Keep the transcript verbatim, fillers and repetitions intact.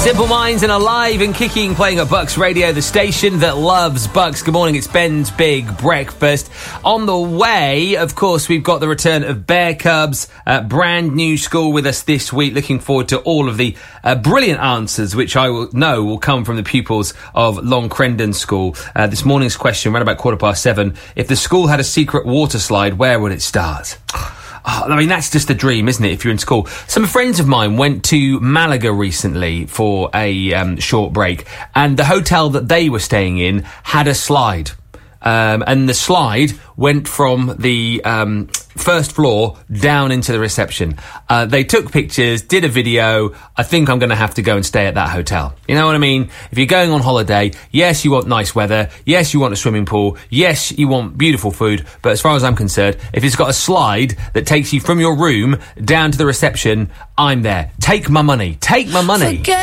Simple Minds and Alive and kicking, playing at Bucks Radio, the station that loves Bucks. Good morning, it's Ben's Big Breakfast. On the way, of course, we've got the return of Bear Cubs, uh, brand new school with us this week. Looking forward to all of the uh, brilliant answers, which I will know will come from the pupils of Long Crendon School. Uh, this morning's question, around about quarter past seven, if the school had a secret water slide, where would it start? Oh, I mean, that's just a dream, isn't it, if you're in school? Some friends of mine went to Malaga recently for a um, short break, and the hotel that they were staying in had a slide. Um, and the slide went from the um, first floor down into the reception. Uh, they took pictures, did a video. I think I'm going to have to go and stay at that hotel. You know what I mean? If you're going on holiday, yes, you want nice weather. Yes, you want a swimming pool. Yes, you want beautiful food. But as far as I'm concerned, if it's got a slide that takes you from your room down to the reception, I'm there. Take my money. Take my money. Forget